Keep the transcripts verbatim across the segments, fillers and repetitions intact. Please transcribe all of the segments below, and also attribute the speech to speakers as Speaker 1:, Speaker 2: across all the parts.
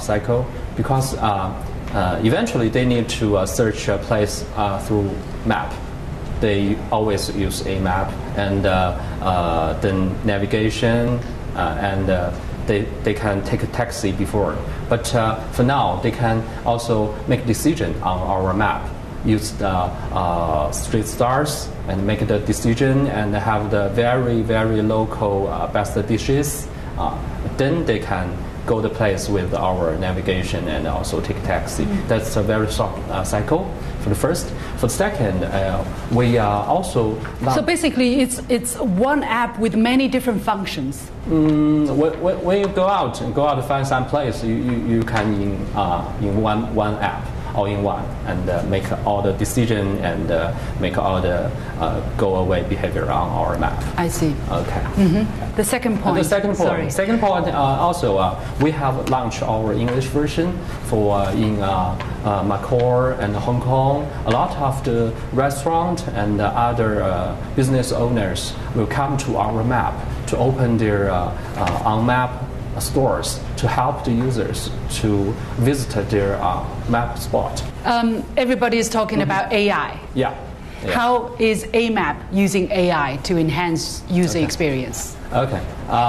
Speaker 1: cycle because uh, uh, eventually they need to uh, search a place uh, through map. They always use a map and uh, uh, then navigation uh, and uh, they, they can take a taxi before. But uh, for now, they can also make decision on our map, use the uh, street stars and make the decision and have the very, very local uh, best dishes. Uh, then they can go the place with our navigation and also take a taxi. Mm-hmm. That's a very short uh, cycle for the first. For the second, uh, we uh, also...
Speaker 2: So basically, it's, it's one app with many different functions.
Speaker 1: Mm, when, when you go out and go out to find some place, you, you, you can in, uh, in one, one app. All in one and uh, make all the decision and uh, make all the uh, go away behavior on our map.
Speaker 2: I see.
Speaker 1: Okay.
Speaker 2: Mm-hmm. The second point.
Speaker 1: And the second point.
Speaker 2: Sorry.
Speaker 1: Second point. Uh, also, uh, we have launched our English version for uh, in uh, uh, Macau and Hong Kong. A lot of the restaurant and uh, other uh, business owners will come to our map to open their uh, uh, on map stores to help the users to visit their uh, map spot.
Speaker 2: Um, everybody is talking mm-hmm. about A I.
Speaker 1: Yeah. yeah.
Speaker 2: How is A MAP using A I to enhance user
Speaker 1: okay.
Speaker 2: experience?
Speaker 1: Okay.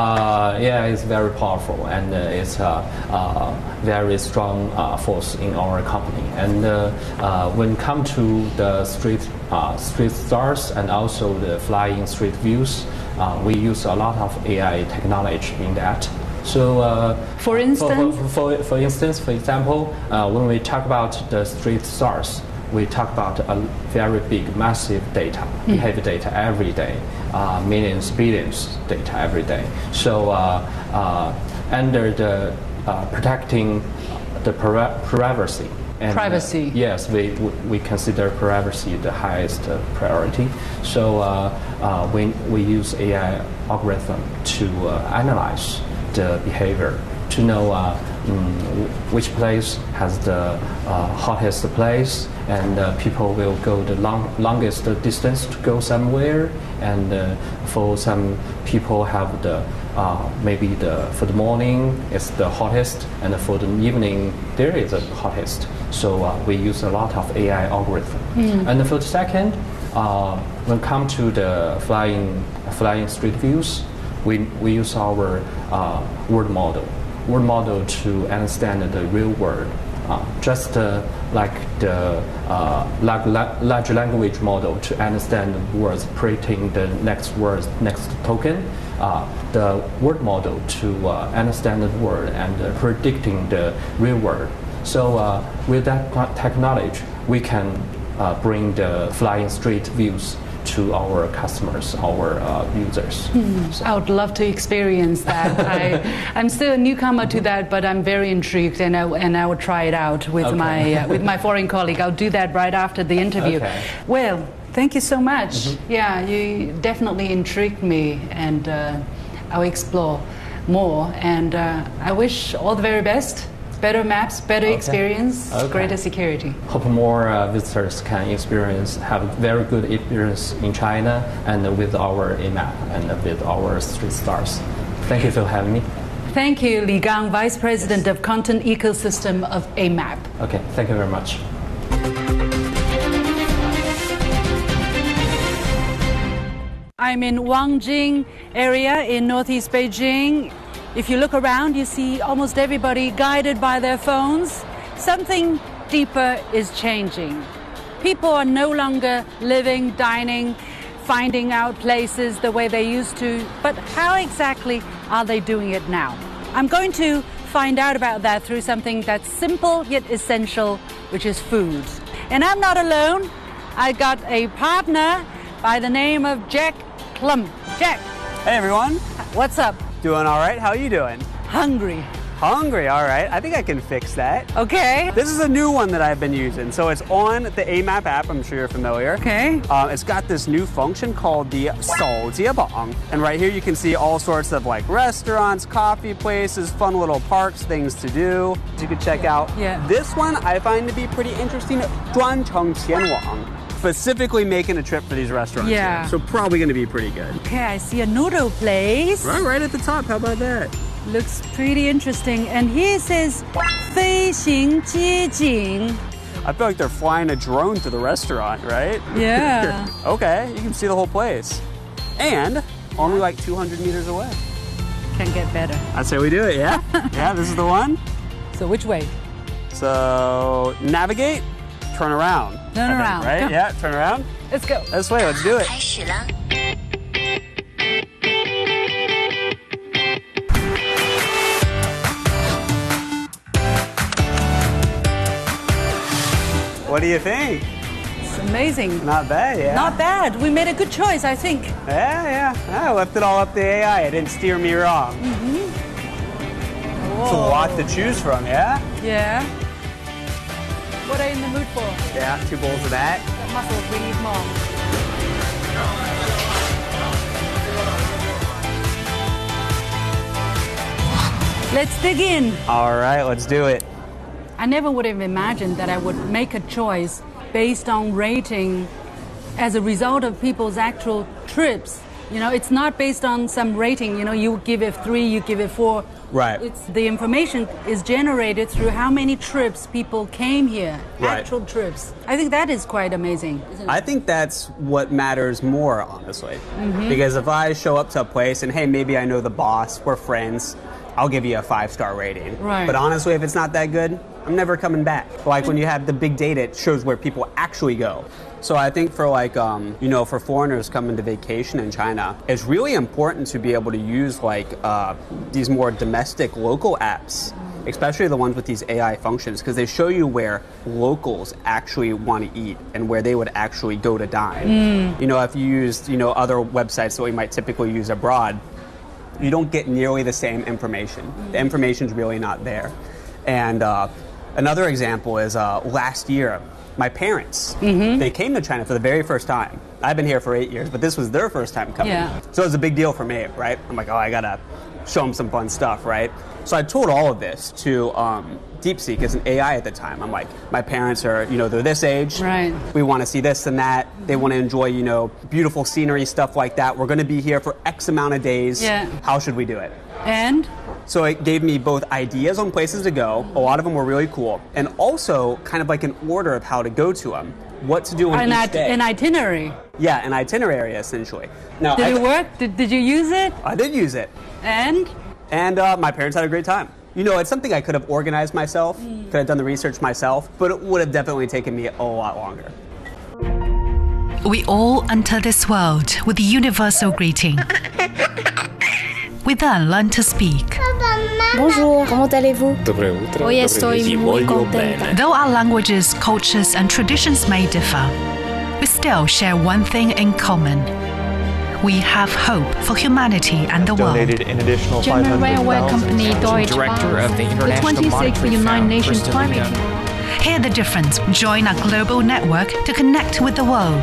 Speaker 1: Uh, yeah, it's very powerful and uh, it's a uh, uh, very strong uh, force in our company. And uh, uh, when it comes to the street uh, street stars and also the flying street views, uh, we use a lot of A I technology in that. So, uh,
Speaker 2: for instance,
Speaker 1: for, for, for, for instance, for example, uh, when we talk about the street stars, we talk about a very big, massive data, mm. behavior data every day, uh, millions, billions data every day. So, uh, uh, under the uh, protecting the privacy. And,
Speaker 2: privacy.
Speaker 1: Uh, yes, we, we consider privacy the highest uh, priority. So, uh, uh, we we use A I algorithm to uh, analyze the behavior to know uh, mm, which place has the uh, hottest place, and uh, people will go the long, longest distance to go somewhere. And uh, for some people have the uh, maybe the for the morning it's the hottest, and for the evening there is the hottest. So uh, we use a lot of A I algorithm. Mm. And for the second, uh, when it comes to the flying flying street views, we we use our uh, word model, word model to understand the real world, uh, just uh, like the uh, large, large language model to understand the words, predicting the next words, next token. Uh, the word model to uh, understand the word and uh, predicting the real world. So uh, with that technology, we can uh, bring the flying street views to our customers, our uh, users.
Speaker 2: Hmm. So. I would love to experience that. I, I'm still a newcomer to that, but I'm very intrigued, and I, and I will try it out with
Speaker 1: okay.
Speaker 2: my uh, with my foreign colleague. I'll do that right after the interview.
Speaker 1: Okay.
Speaker 2: Well, thank you so much.
Speaker 1: Mm-hmm.
Speaker 2: Yeah, you definitely intrigued me, and uh, I'll explore more. And uh, I wish all the very best. Better maps, better okay. experience, okay. greater security.
Speaker 1: Hope more uh, visitors can experience, have very good experience in China and uh, with our A MAP and uh, with our street stars. Thank you for having me.
Speaker 2: Thank you, Li Gang, Vice President
Speaker 1: yes.
Speaker 2: of Content Ecosystem of A MAP.
Speaker 1: Okay, thank you very much.
Speaker 2: I'm in Wangjing area in northeast Beijing. If you look around, you see almost everybody guided by their phones. Something deeper is changing. People are no longer living, dining, finding out places the way they used to. But how exactly are they doing it now? I'm going to find out about that through something that's simple yet essential, which is food. And I'm not alone. I got a partner by the name of Jack Klum. Jack.
Speaker 3: Hey, everyone.
Speaker 2: What's up?
Speaker 3: Doing all right. How are you doing?
Speaker 2: Hungry.
Speaker 3: Hungry, all right. I think I can fix that.
Speaker 2: Okay.
Speaker 3: This is a new one that I've been using. So it's on the A MAP app. I'm sure you're familiar.
Speaker 2: Okay.
Speaker 3: Uh, it's got this new function called the Shou Jie Bang. And right here you can see all sorts of like restaurants, coffee places, fun little parks, things to do. You could check out.
Speaker 2: Yeah.
Speaker 3: This one I find to be pretty interesting. 专程前往. Specifically making a trip for these restaurants.
Speaker 2: Yeah.
Speaker 3: Here. So probably going to be pretty good.
Speaker 2: Okay, I see a noodle place.
Speaker 3: Right, right at the top. How about that?
Speaker 2: Looks pretty interesting. And here it says 飞行街景.
Speaker 3: I feel like they're flying a drone to the restaurant, right?
Speaker 2: Yeah.
Speaker 3: Okay, you can see the whole place. And only like two hundred meters away.
Speaker 2: Can get better.
Speaker 3: I'd say we do it, yeah? Yeah, this is the one.
Speaker 2: So which way?
Speaker 3: So navigate, turn around.
Speaker 2: Turn
Speaker 3: I think,
Speaker 2: around.
Speaker 3: right?
Speaker 2: Come.
Speaker 3: Yeah, turn around.
Speaker 2: Let's go.
Speaker 3: This way, let's do it.
Speaker 4: 开始了。
Speaker 3: What do you think?
Speaker 2: It's amazing.
Speaker 3: Not bad, yeah.
Speaker 2: Not bad. We made a good choice, I think.
Speaker 3: Yeah, yeah. I left it all up to A I. It didn't steer me wrong.
Speaker 2: Mm-hmm.
Speaker 3: It's a lot to choose from, yeah?
Speaker 2: Yeah. What are you in the mood for?
Speaker 3: Yeah, two bowls of that.
Speaker 2: Mussels, we need more. Let's dig in.
Speaker 3: All right, let's do it.
Speaker 2: I never would have imagined that I would make a choice based on rating as a result of people's actual trips. You know, it's not based on some rating. You know, you give it three, you give it four.
Speaker 3: Right.
Speaker 2: It's the information is generated through how many trips people came here,
Speaker 3: Right.
Speaker 2: actual trips. I think that is quite amazing. Isn't it?
Speaker 3: I think that's what matters more, honestly.
Speaker 2: Mm-hmm.
Speaker 3: Because if I show up to a place and, hey, maybe I know the boss, we're friends, I'll give you a five-star rating.
Speaker 2: Right.
Speaker 3: But honestly, if it's not that good, I'm never coming back. Like when you have the big data, it shows where people actually go. So I think for like, um, you know, for foreigners coming to vacation in China, it's really important to be able to use like uh, these more domestic local apps, especially the ones with these A I functions, because they show you where locals actually want to eat and where they would actually go to dine.
Speaker 2: Mm.
Speaker 3: You know, if you used, you know, other websites that we might typically use abroad, you don't get nearly the same information. The information's really not there. And uh, another example is uh, last year, my parents,
Speaker 2: Mm-hmm.
Speaker 3: they came to China for the very first time. I've been here for eight years, but this was their first time coming.
Speaker 2: Yeah.
Speaker 3: So it was a big deal for me, right? I'm like, oh, I gotta show them some fun stuff, right? So I told all of this to um, DeepSeek as an A I at the time. I'm like, my parents are, you know, they're this age.
Speaker 2: Right.
Speaker 3: We want to see this and that. They want to enjoy, you know, beautiful scenery, stuff like that. We're going to be here for X amount of days.
Speaker 2: Yeah.
Speaker 3: How should we do it?
Speaker 2: And
Speaker 3: So it gave me both ideas on places to go. A lot of them were really cool. And also kind of like an order of how to go to them. What to do on
Speaker 2: an,
Speaker 3: each
Speaker 2: it-
Speaker 3: day.
Speaker 2: an itinerary.
Speaker 3: Yeah, an itinerary, essentially. Now,
Speaker 2: Did
Speaker 3: I,
Speaker 2: it work? Did, did you use it?
Speaker 3: I did use it.
Speaker 2: And
Speaker 3: And uh, my parents had a great time. You know, it's something I could have organized myself, could have done the research myself, but it would have definitely taken me a lot longer.
Speaker 5: We all enter this world with the universal greeting. We then learn to speak.
Speaker 6: Bonjour, comment allez-vous?
Speaker 7: Доброе утро.
Speaker 6: Hoy
Speaker 7: Добрый
Speaker 6: estoy
Speaker 7: вечер.
Speaker 6: muy
Speaker 7: Voglio
Speaker 6: contenta.
Speaker 7: bene.
Speaker 5: Though our languages, cultures, and traditions may differ, we still share one thing in common. We have hope for humanity and the world.
Speaker 8: Donated an additional five
Speaker 6: German
Speaker 8: hundred
Speaker 6: railway
Speaker 8: thousand
Speaker 6: company Deutsche
Speaker 7: Director
Speaker 6: Bahn.
Speaker 7: of the
Speaker 6: The
Speaker 7: International
Speaker 6: twenty-sixth
Speaker 7: Monetary
Speaker 6: United
Speaker 7: Fund,
Speaker 6: Nations
Speaker 7: Kristen
Speaker 6: Climate
Speaker 7: Liang.
Speaker 6: Change.
Speaker 5: Hear the difference. Join our global network to connect with the world.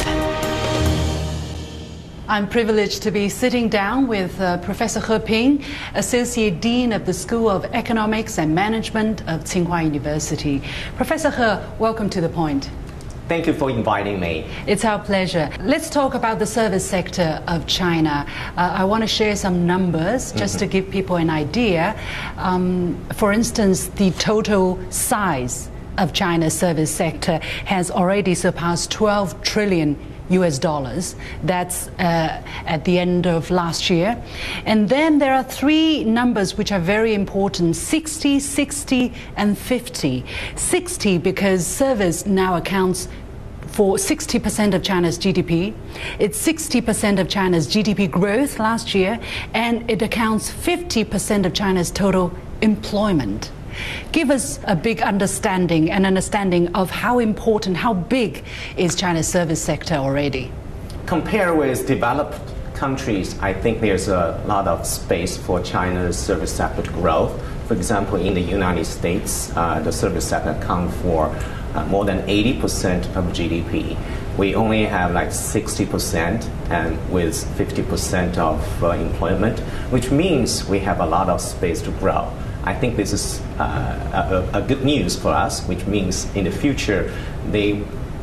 Speaker 2: I'm privileged to be sitting down with uh, Professor He Ping, Associate Dean of the School of Economics and Management of Tsinghua University. Professor He, welcome to The Point.
Speaker 9: Thank you for inviting me.
Speaker 2: It's our pleasure. Let's talk about the service sector of China. Uh, I want to share some numbers just to give people an idea. Um, for instance, the total size of China's service sector has already surpassed twelve trillion U S dollars. That's uh, at the end of last year. And then there are three numbers which are very important: sixty, sixty, and fifty. sixty because service now accounts for sixty percent of China's G D P. It's sixty percent of China's G D P growth last year, and it accounts fifty percent of China's total employment. Give us a big understanding, an understanding of how important, how big is China's service sector already?
Speaker 9: Compared with developed countries, I think there's a lot of space for China's service sector to grow. For example, in the United States, uh, the service sector accounts for uh, more than eighty percent of G D P. We only have like sixty percent and with fifty percent of uh, employment, which means we have a lot of space to grow. I think this is uh, a, a good news for us, which means in the future they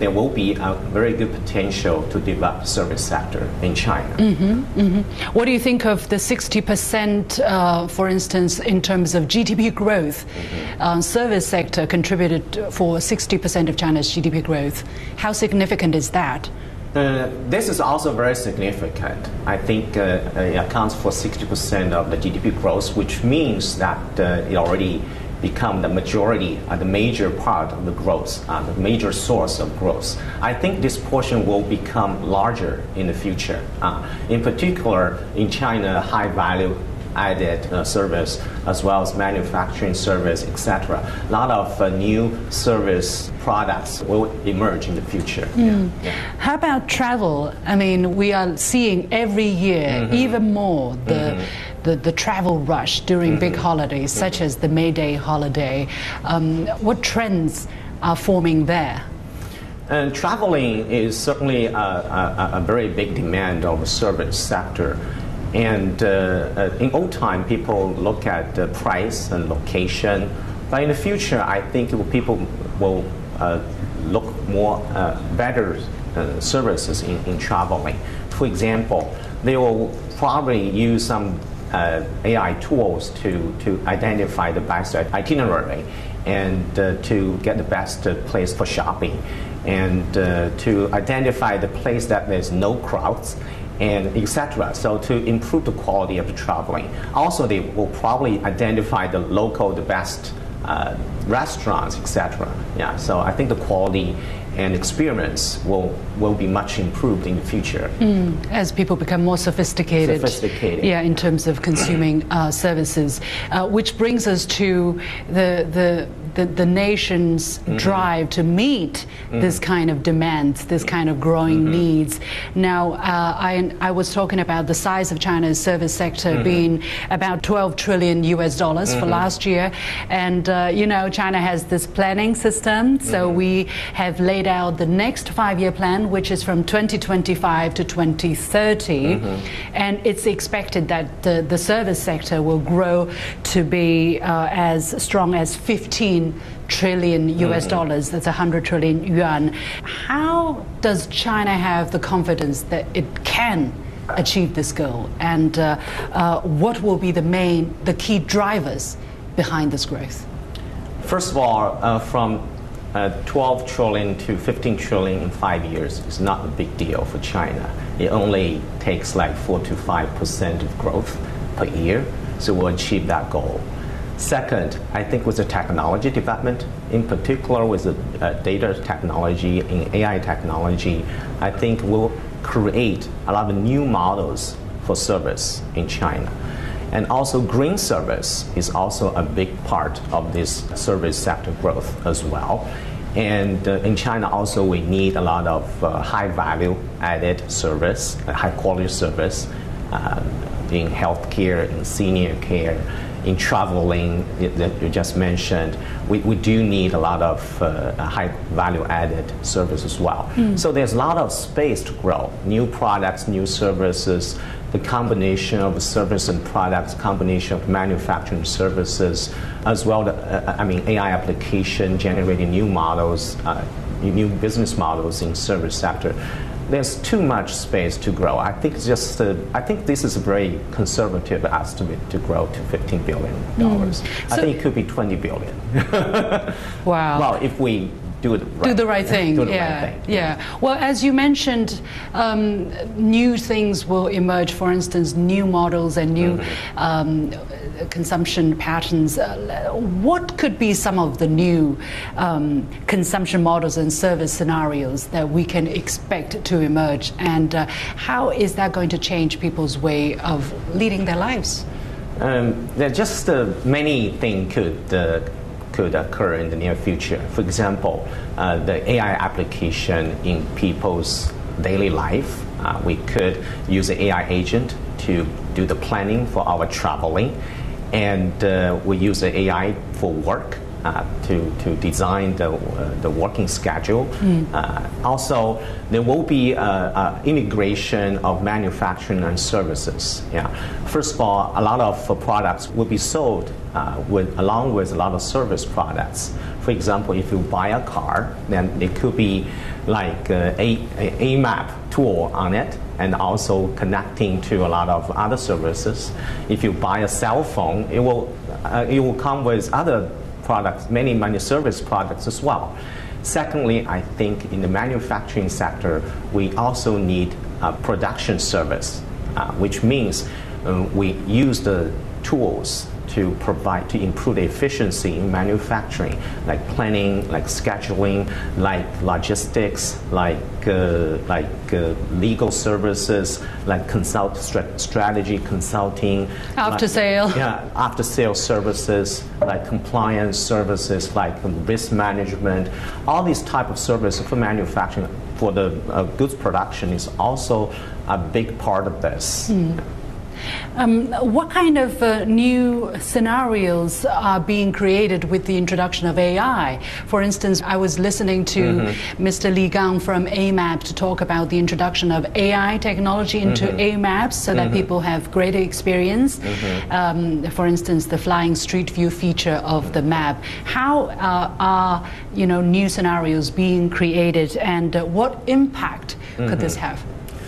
Speaker 9: there will be a very good potential to develop the service sector in China.
Speaker 2: Mm-hmm, mm-hmm. What do you think of the sixty percent, uh, for instance, in terms of G D P growth? Mm-hmm. uh, service sector contributed for sixty percent of China's G D P growth. How significant is that?
Speaker 9: Uh, this is also very significant. I think uh, it accounts for sixty percent of the G D P growth, which means that uh, it already become the majority, uh, the major part of the growth, uh, the major source of growth. I think this portion will become larger in the future. Uh, in particular, in China, high value added uh, service as well as manufacturing service, et cetera. A lot of uh, new service products will emerge in the future. Mm. Yeah. Yeah.
Speaker 2: How about travel? I mean, we are seeing every year mm-hmm. even more the, mm-hmm. the, the travel rush during mm-hmm. big holidays, mm-hmm. such as the May Day holiday. Um, what trends are forming there?
Speaker 9: And traveling is certainly a, a, a very big demand of the service sector. And uh, uh, in old time, people look at the price and location. But in the future, I think people will uh, look more uh, better uh, services in, in traveling. For example, they will probably use some uh, A I tools to, to identify the best itinerary and uh, to get the best uh, place for shopping, and uh, to identify the place that there's no crowds, and et cetera. So to improve the quality of the traveling. Also, they will probably identify the local, the best uh, restaurants, et cetera. Yeah. So I think the quality and experience will will be much improved in the future.
Speaker 2: Mm, as people become more sophisticated.
Speaker 9: Sophisticated.
Speaker 2: Yeah, in terms of consuming uh, services, uh, which brings us to the the. The, the nation's mm-hmm. drive to meet mm-hmm. this kind of demands, this kind of growing mm-hmm. needs. Now, uh, I, I was talking about the size of China's service sector mm-hmm. being about twelve trillion U S dollars mm-hmm. for last year. And, uh, you know, China has this planning system. So mm-hmm. we have laid out the next five-year plan, which is from twenty twenty-five to twenty thirty. Mm-hmm. And it's expected that the, the service sector will grow to be uh, as strong as fifteen trillion U S dollars. That's one hundred trillion yuan. How does China have the confidence that it can achieve this goal? And uh, uh, what will be the main, the key drivers behind this growth?
Speaker 9: First of all, uh, from uh, twelve trillion to fifteen trillion in five years is not a big deal for China. It only takes like four to five percent of growth per year, so we'll achieve that goal. Second, I think with the technology development, in particular with the uh, data technology and A I technology, I think we'll create a lot of new models for service in China. And also green service is also a big part of this service sector growth as well. And uh, in China also we need a lot of uh, high value added service, uh, high quality service uh, in healthcare, in senior care, in traveling that you just mentioned. We, we do need a lot of uh, high value added service as well. Mm. So there's a lot of space to grow. New products, new services, the combination of service and products, combination of manufacturing services, as well as, uh, I mean, A I application, generating new models, uh, new business models in service sector. There's too much space to grow. I think just uh, I think this is a very conservative estimate to grow to fifteen billion dollars. Mm. So I think it could be twenty billion.
Speaker 2: Wow.
Speaker 9: Well, if we do it right.
Speaker 2: Do the right thing.
Speaker 9: do the
Speaker 2: yeah.
Speaker 9: right thing.
Speaker 2: Yeah. Yeah. Well, as you mentioned, um, new things will emerge. For instance, new models and new mm-hmm. um, consumption patterns. Uh, what could be some of the new um, consumption models and service scenarios that we can expect to emerge? And uh, how is that going to change people's way of leading their lives?
Speaker 9: Um, there are just uh, many things could. Uh, could occur in the near future. For example, uh, the A I application in people's daily life. Uh, we could use an A I agent to do the planning for our traveling, and uh, we use the A I for work uh, to, to design the, uh, the working schedule. Mm. Uh, also, there will be uh, integration of manufacturing and services. Yeah. First of all, a lot of uh, products will be sold uh, with, along with a lot of service products. For example, if you buy a car, then it could be like uh, a, a, a map tool on it, and also connecting to a lot of other services. If you buy a cell phone, it will uh, it will come with other products, many many service products as well. Secondly, I think in the manufacturing sector, we also need a production service, uh, which means uh, we use the tools to provide, to improve the efficiency in manufacturing, like planning, like scheduling, like logistics, like uh, like uh, legal services, like consult stra- strategy consulting,
Speaker 2: after
Speaker 9: like,
Speaker 2: sale,
Speaker 9: yeah, after sale services, like compliance services, like risk management. All these type of services for manufacturing, for the uh, goods production, is also a big part of this. Mm.
Speaker 2: Um, what kind of uh, new scenarios are being created with the introduction of A I? For instance, I was listening to mm-hmm. Mister Li Gang from A MAP to talk about the introduction of A I technology into mm-hmm. A MAPs so that mm-hmm. people have greater experience. Mm-hmm. Um, for instance, the flying street view feature of the map. How uh, are you know new scenarios being created, and uh, what impact mm-hmm. could this have?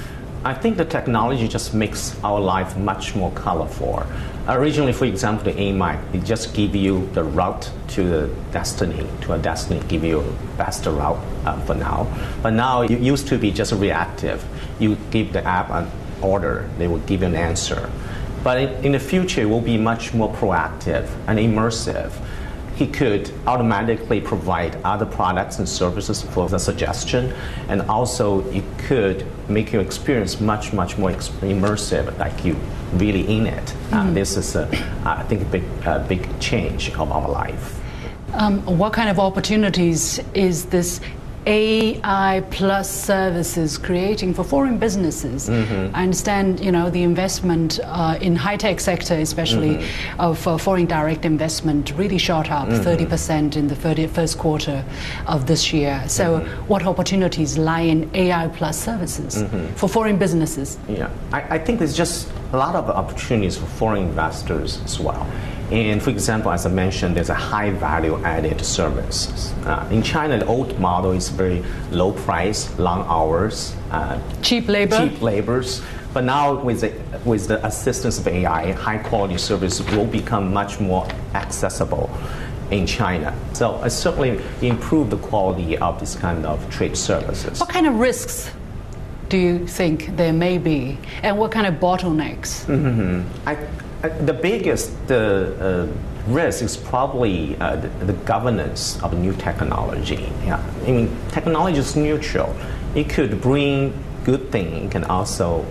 Speaker 9: I think the technology just makes our life much more colorful. Originally, for example, the A MAP, it just gives you the route to the destiny, to a destiny, give you a best route uh, for now. But now it used to be just reactive. You give the app an order, they will give you an answer. But in, in the future, it will be much more proactive and immersive. He could automatically provide other products and services for the suggestion, and also it could make your experience much, much more ex- immersive, like you really in it. Mm-hmm. Uh, this is, a, I think, a big, a big change of our life.
Speaker 2: Um, what kind of opportunities is this A I plus services creating for foreign businesses? Mm-hmm. I understand, you know, the investment uh, in high-tech sector, especially mm-hmm. of uh, foreign direct investment, really shot up mm-hmm. thirty percent in the thirty, first quarter of this year. So mm-hmm. what opportunities lie in A I plus services mm-hmm. for foreign businesses?
Speaker 9: Yeah, I, I think there's just a lot of opportunities for foreign investors as well. And for example, as I mentioned, there's a high value added service. Uh, in China, the old model is very low price, long hours, uh,
Speaker 2: cheap labor.
Speaker 9: Cheap labors. But now with the, with the assistance of A I, high quality service will become much more accessible in China. So it certainly improve the quality of this kind of trade services.
Speaker 2: What kind of risks do you think there may be, and what kind of bottlenecks?
Speaker 9: Mm-hmm. I, The biggest uh, uh, risk is probably uh, the, the governance of new technology. Yeah, I mean, technology is neutral. It could bring good things, it can also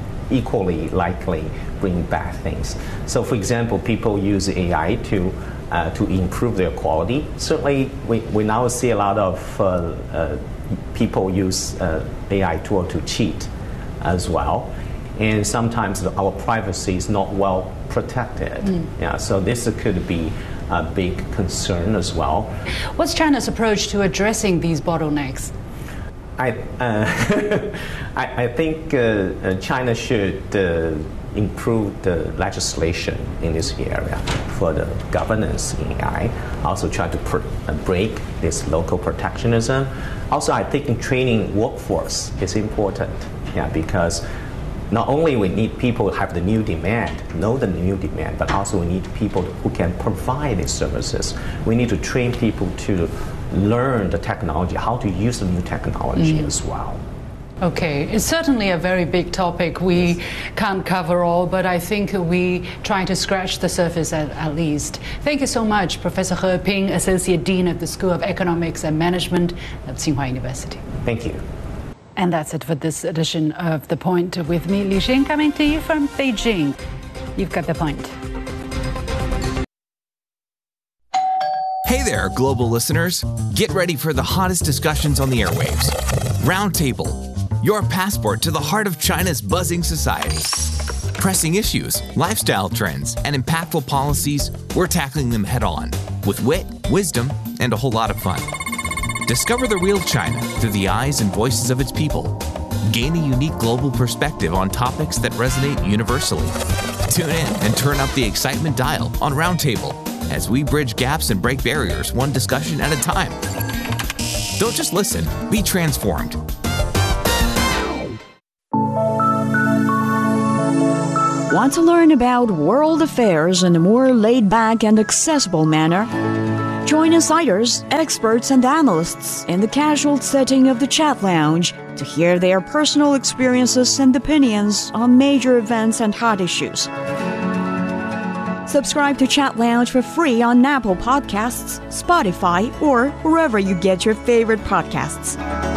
Speaker 9: equally likely bring bad things. So, for example, people use A I to uh, to improve their quality. Certainly, we, we now see a lot of uh, uh, people use uh, A I tool to cheat as well. And sometimes our privacy is not well protected. Mm. Yeah, so this could be a big concern as well.
Speaker 2: What's China's approach to addressing these bottlenecks?
Speaker 9: I, uh, I, I think uh, China should uh, improve the legislation in this area for the governance in A I. Also try to pr- break this local protectionism. Also, I think in training workforce is important. Yeah, because not only we need people who have the new demand, know the new demand, but also we need people who can provide these services. We need to train people to learn the technology, how to use the new technology mm. as well.
Speaker 2: Okay, it's certainly a very big topic. We yes. can't cover all, but I think we try to scratch the surface at, at least. Thank you so much, Professor He Ping, Associate Dean of the School of Economics and Management at Tsinghua University.
Speaker 9: Thank you.
Speaker 2: And that's it for this edition of The Point with me, Li Xin, coming to you from Beijing. You've got the point.
Speaker 4: Hey there, global listeners. Get ready for the hottest discussions on the airwaves. Roundtable, your passport to the heart of China's buzzing society. Pressing issues, lifestyle trends, and impactful policies, we're tackling them head on with wit, wisdom, and a whole lot of fun. Discover the real China through the eyes and voices of its people. Gain a unique global perspective on topics that resonate universally. Tune in and turn up the excitement dial on Roundtable as we bridge gaps and break barriers one discussion at a time. Don't just listen, be transformed.
Speaker 7: Want to learn about world affairs in a more laid-back and accessible manner? Join insiders, experts, and analysts in the casual setting of the Chat Lounge to hear their personal experiences and opinions on major events and hot issues. Subscribe to Chat Lounge for free on Apple Podcasts, Spotify, or wherever you get your favorite podcasts.